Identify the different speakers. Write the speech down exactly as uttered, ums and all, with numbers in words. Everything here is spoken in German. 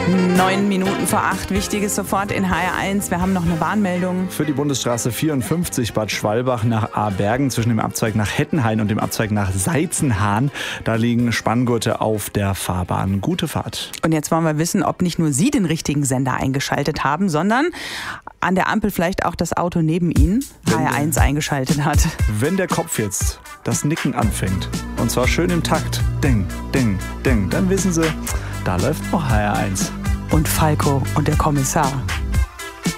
Speaker 1: Neun Minuten vor acht. Wichtiges sofort in H R eins. Wir haben noch eine Warnmeldung.
Speaker 2: Für die Bundesstraße vierundfünfzig Bad Schwalbach nach Abergen zwischen dem Abzweig nach Hettenhain und dem Abzweig nach Seitzenhahn. Da liegen Spanngurte auf der Fahrbahn. Gute Fahrt.
Speaker 1: Und jetzt wollen wir wissen, ob nicht nur Sie den richtigen Sender eingeschaltet haben, sondern an der Ampel vielleicht auch das Auto neben Ihnen H R eins eingeschaltet hat.
Speaker 2: Wenn der Kopf jetzt das Nicken anfängt, und zwar schön im Takt, ding, ding, ding, dann wissen Sie, da läuft noch H R eins.
Speaker 1: Und Falco und der Kommissar.